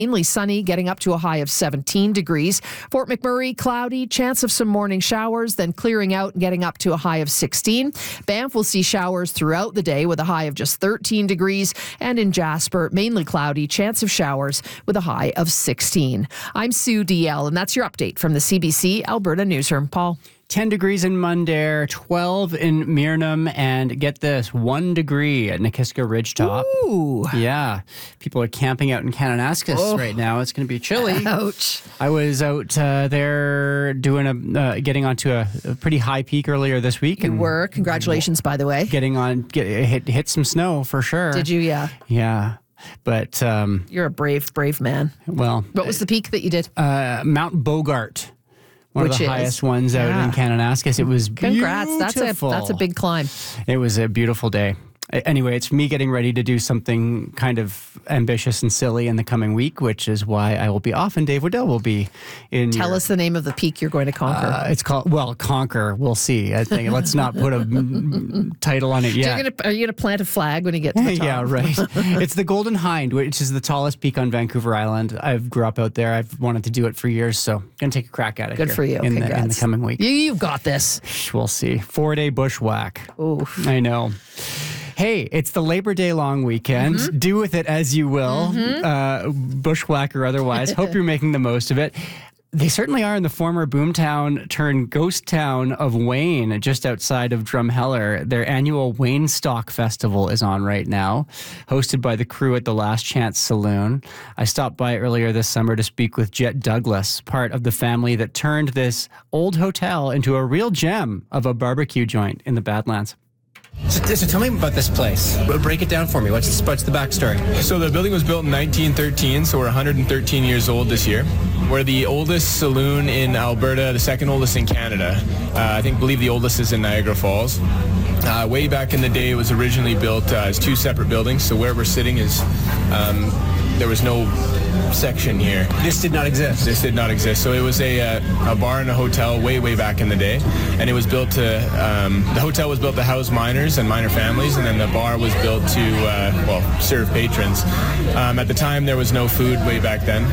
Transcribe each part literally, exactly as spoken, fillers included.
Mainly sunny, getting up to a high of seventeen degrees. Fort McMurray, cloudy, chance of some morning showers, then clearing out and getting up to a high of sixteen. Banff will see showers throughout the day with a high of just thirteen degrees. And in Jasper, mainly cloudy, chance of showers with a high of sixteen. I'm Sue D L, and that's your update from the C B C Alberta Newsroom. Paul? ten degrees in Mundare, twelve in Mirnam, and get this, one degree at Nikiska Ridgetop. Ooh. Yeah. People are camping out in Kananaskis Oh. right now. It's going to be chilly. Ouch. I was out uh, there doing a, uh, getting onto a, a pretty high peak earlier this week. You and were. Congratulations, by the way. Getting on, get, hit, hit some snow for sure. Did you? Yeah. Yeah. But, um, You're a brave, brave man. well. What was the peak that you did? Uh, Mount Bogart. One Which of the is, highest ones out yeah. in Kananaskis. It was Congrats. beautiful. That's a that's a big climb. It was a beautiful day. Anyway, it's me getting ready to do something kind of ambitious and silly in the coming week, which is why I will be off and Dave Waddell will be in. Tell your, us the name of the peak you're going to conquer. Uh, it's called, well, Conquer. We'll see. I think let's not put a mm, title on it yet. So you're gonna, are you going to plant a flag when you get to the top? Yeah, right. It's the Golden Hind, which is the tallest peak on Vancouver Island. I've grew up out there. I've wanted to do it for years, so I'm going to take a crack at it. Good here for you. In Congrats. the, in the coming week. You, you've got this. We'll see. Four-day bushwhack. Oof. I know. Hey, it's the Labor Day long weekend. Mm-hmm. Do with it as you will, mm-hmm. uh, bushwhack or otherwise. Hope you're making the most of it. They certainly are in the former boomtown turned ghost town of Wayne, just outside of Drumheller. Their annual Wayne Stock Festival is on right now, hosted by the crew at the Last Chance Saloon. I stopped by earlier this summer to speak with Jet Douglas, part of the family that turned this old hotel into a real gem of a barbecue joint in the Badlands. So, so tell me about this place. Break it down for me. What's the, what's the backstory? So the building was built in nineteen thirteen, so we're one hundred thirteen years old this year. We're the oldest saloon in Alberta, the second oldest in Canada. Uh, I think, believe the oldest is in Niagara Falls. Uh, way back in the day, it was originally built uh, as two separate buildings. So where we're sitting is, um, there was no section here. This did not exist. This did not exist. So it was a, uh, a bar and a hotel way, way back in the day. And it was built to, um, the hotel was built to house miners and miner families, and then the bar was built to, uh, well, serve patrons. Um, at the time, there was no food way back then.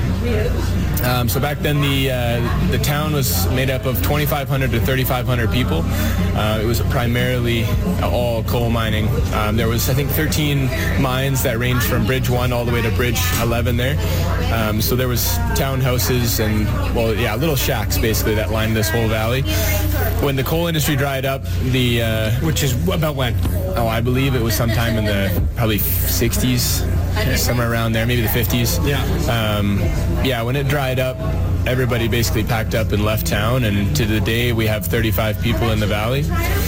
Um, so back then, the uh, the town was made up of twenty-five hundred to thirty-five hundred people. Uh, it was primarily all coal mining. Um, there was, I think, thirteen mines that ranged from Bridge one all the way to Bridge eleven there. Um, so there was townhouses and, well, yeah, little shacks basically that lined this whole valley. When the coal industry dried up, the uh, which is about when? Oh, I believe it was sometime in the probably sixties. Somewhere around there, maybe the fifties. Yeah. Um, yeah, when it dried up, everybody basically packed up and left town, and to the day we have thirty-five people in the valley.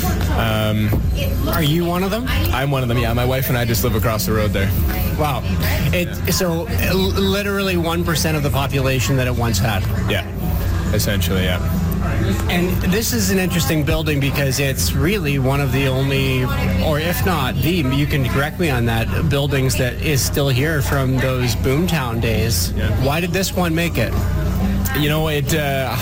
Um, Are you one of them? I'm one of them, yeah. My wife and I just live across the road there. Wow. It, yeah. So uh, literally one percent of the population that it once had. Yeah, essentially, yeah. And this is an interesting building because it's really one of the only, or if not the, you can correct me on that, buildings that is still here from those boomtown days. Yeah. Why did this one make it? You know, it, uh,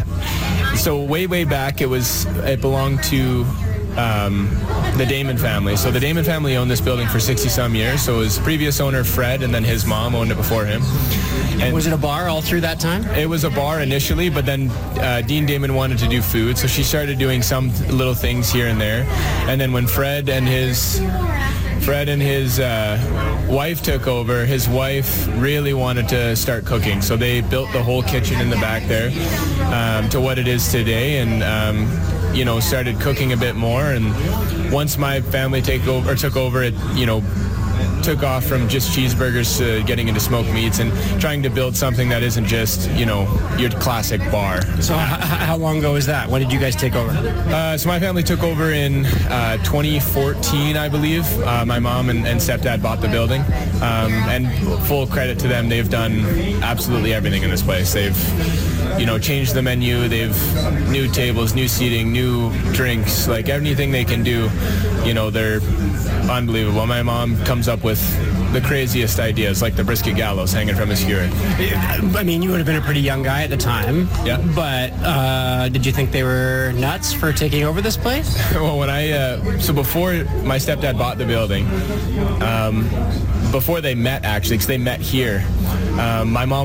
so way, way back, it was, it belonged to Um, the Damon family. So the Damon family owned this building for sixty some years. So his previous owner, Fred, and then his mom owned it before him. And was it a bar all through that time? It was a bar initially, but then uh, Dean Damon wanted to do food, so she started doing some little things here and there. And then when Fred and his Fred and his uh, wife took over, his wife really wanted to start cooking, so they built the whole kitchen in the back there um, to what it is today, and um, you know, started cooking a bit more. And once my family take over, or took over, it, you know, took off from just cheeseburgers to getting into smoked meats and trying to build something that isn't just, you know, your classic bar. So h- how long ago was that? When did you guys take over? Uh, so my family took over in uh, twenty fourteen, I believe. Uh, my mom and, and stepdad bought the building. Um, and full credit to them, they've done absolutely everything in this place. They've, you know, changed the menu. They've new tables, new seating, new drinks, like anything they can do, you know, they're unbelievable. My mom comes up with the craziest ideas, like the brisket gallows hanging from a skewer. I mean, you would have been a pretty young guy at the time. Yeah. But uh, did you think they were nuts for taking over this place? Well, when I uh, so before my stepdad bought the building, um, before they met actually, because they met here, um, my mom